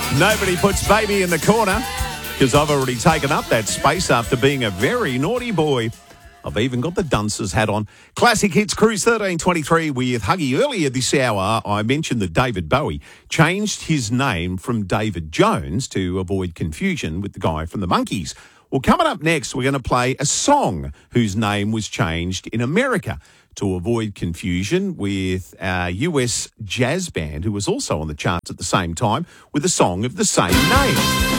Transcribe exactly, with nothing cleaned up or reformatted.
Nobody puts baby in the corner because I've already taken up that space after being a very naughty boy. I've even got the dunce's hat on. Classic Hits Cruise thirteen twenty-three with Huggy. Earlier this hour, I mentioned that David Bowie changed his name from David Jones to avoid confusion with the guy from the Monkees. Well, coming up next, we're going to play a song whose name was changed in America to avoid confusion with a U S jazz band who was also on the charts at the same time with a song of the same name.